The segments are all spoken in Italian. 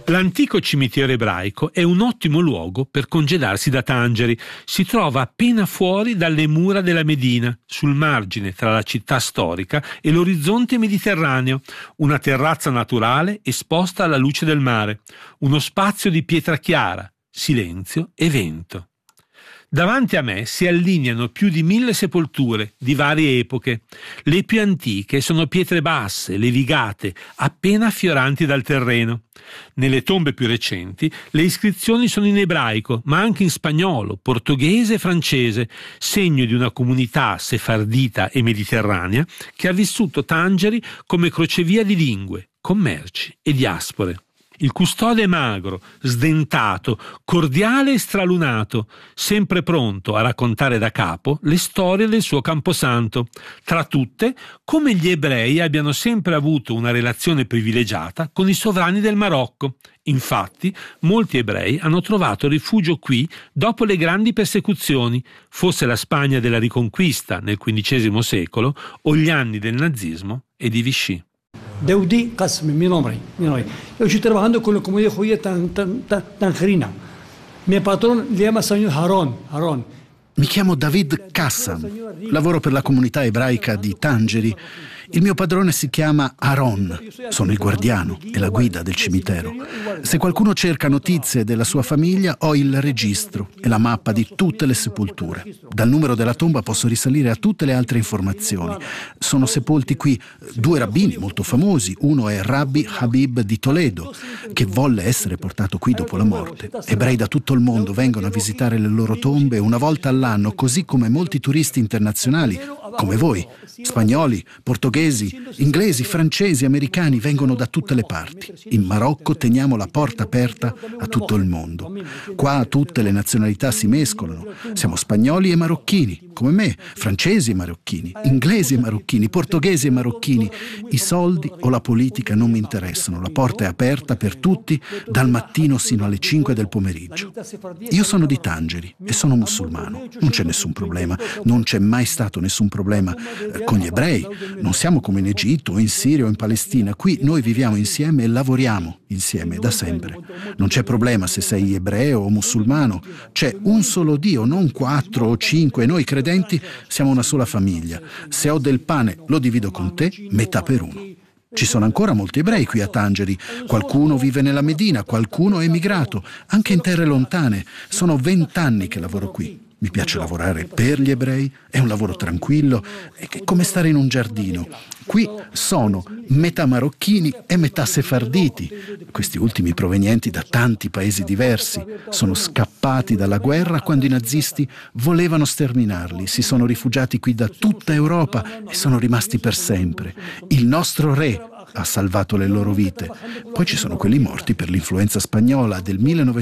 L'antico cimitero ebraico è un ottimo luogo per congedarsi da Tangeri. Si trova appena fuori dalle mura della Medina, sul margine tra la città storica e l'orizzonte mediterraneo, una terrazza naturale esposta alla luce del mare, uno spazio di pietra chiara, silenzio e vento. Davanti a me si allineano più di 1000 sepolture di varie epoche. Le più antiche sono pietre basse, levigate, appena affioranti dal terreno. Nelle tombe più recenti le iscrizioni sono in ebraico, ma anche in spagnolo, portoghese e francese, segno di una comunità sefardita e mediterranea che ha vissuto Tangeri come crocevia di lingue, commerci e diaspore. Il custode è magro, sdentato, cordiale e stralunato, sempre pronto a raccontare da capo le storie del suo camposanto. Tra tutte, come gli ebrei abbiano sempre avuto una relazione privilegiata con i sovrani del Marocco. Infatti, molti ebrei hanno trovato rifugio qui dopo le grandi persecuzioni, fosse la Spagna della Riconquista nel XV secolo o gli anni del nazismo e di Vichy. Daoudi Qasmi, meu nome. Eu estou trabalhando com a comunidade judía tangerina. Mio patrón si chiama Signor Haron. Mi chiamo David Kassam, lavoro per la comunità ebraica di Tangeri. Il mio padrone si chiama Aaron, sono il guardiano e la guida del cimitero. Se qualcuno cerca notizie della sua famiglia, ho il registro e la mappa di tutte le sepolture. Dal numero della tomba posso risalire a tutte le altre informazioni. Sono sepolti qui 2 rabbini molto famosi. Uno è Rabbi Habib di Toledo, che volle essere portato qui dopo la morte. Ebrei da tutto il mondo vengono a visitare le loro tombe una volta all'anno, così come molti turisti internazionali, come voi, spagnoli, portoghesi, inglesi, francesi, americani, vengono da tutte le parti. In Marocco teniamo la porta aperta a tutto il mondo. Qua tutte le nazionalità si mescolano. Siamo spagnoli e marocchini, come me, francesi e marocchini, inglesi e marocchini, portoghesi e marocchini. I soldi o la politica non mi interessano. La porta è aperta per tutti dal mattino sino alle 5 del pomeriggio. Io sono di Tangeri e sono musulmano. Non c'è nessun problema. Non c'è mai stato nessun problema con gli ebrei. Non siamo come in Egitto o in Siria o in Palestina. Qui noi viviamo insieme e lavoriamo insieme da sempre. Non c'è problema se sei ebreo o musulmano. C'è un solo Dio, non 4 o 5. Noi credenti siamo una sola famiglia. Se ho del pane lo divido con te, metà per uno. Ci sono ancora molti ebrei qui a Tangeri. Qualcuno vive nella Medina, qualcuno è emigrato, anche in terre lontane. Sono 20 anni che lavoro qui. Mi piace lavorare per gli ebrei, è un lavoro tranquillo, è come stare in un giardino. Qui sono metà marocchini e metà sefarditi, questi ultimi provenienti da tanti paesi diversi. Sono scappati dalla guerra quando i nazisti volevano sterminarli. Si sono rifugiati qui da tutta Europa e sono rimasti per sempre. Il nostro re ha salvato le loro vite. Poi ci sono quelli morti per l'influenza spagnola del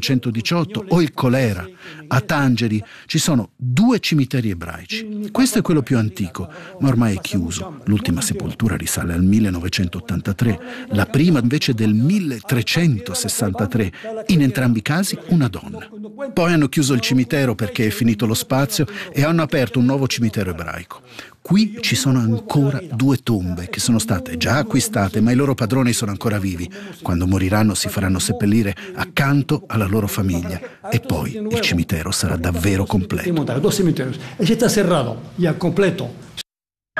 1918 o il colera. A Tangeri ci sono 2 cimiteri ebraici. Questo è quello più antico, ma ormai è chiuso. L'ultima sepoltura risale al 1983, la prima invece del 1363. In entrambi i casi una donna. Poi hanno chiuso il cimitero perché è finito lo spazio e hanno aperto un nuovo cimitero ebraico. Qui ci sono ancora 2 tombe che sono state già acquistate, ma i loro padroni sono ancora vivi. Quando moriranno si faranno seppellire accanto alla loro famiglia e poi il cimitero sarà davvero completo. E está cerrado, ya completo.